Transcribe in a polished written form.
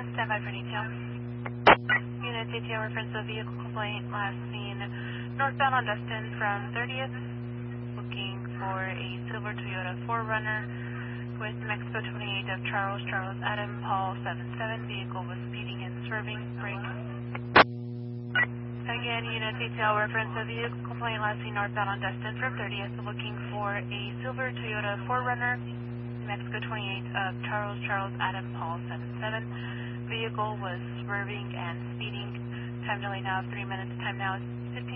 stand by for detail. Unit detail reference of vehicle complaint last seen northbound on Dustin from 30th, looking for a silver Toyota 4Runner with Mexico 28 of Charles Adam Paul 77. Vehicle was speeding and swerving, brake. Again, unit detail reference of vehicle complaint last seen northbound on Dustin from 30th, looking for a silver Toyota 4Runner, Mexico 28 of Charles Adam Paul 77. Vehicle was swerving and speeding. Time delay now of 3 minutes. Time now is 15